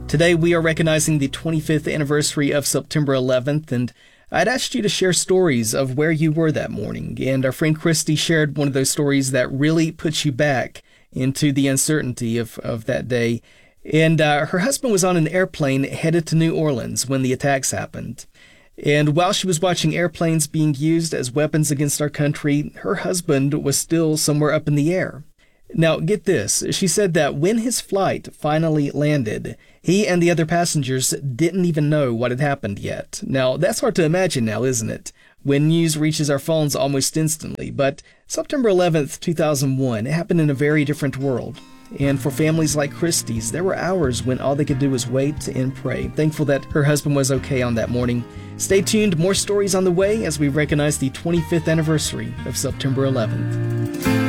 Today we are recognizing the 25th anniversary of September 11th, and I'd asked you to share stories of where you were that morning, and our friend Christy shared one of those stories that really puts you back into the uncertainty of that day. And her husband was on an airplane headed to New Orleans when the attacks happened. And while she was watching airplanes being used as weapons against our country, her husband was still somewhere up in the air. Now, get this. She said that when his flight finally landed, he and the other passengers didn't even know what had happened yet. Now, that's hard to imagine now, isn't it? When news reaches our phones almost instantly. But September 11th, 2001, it happened in a very different world. And for families like Christy's, there were hours when all they could do was wait and pray. Thankful that her husband was okay on that morning. Stay tuned, more stories on the way as we recognize the 25th anniversary of September 11th.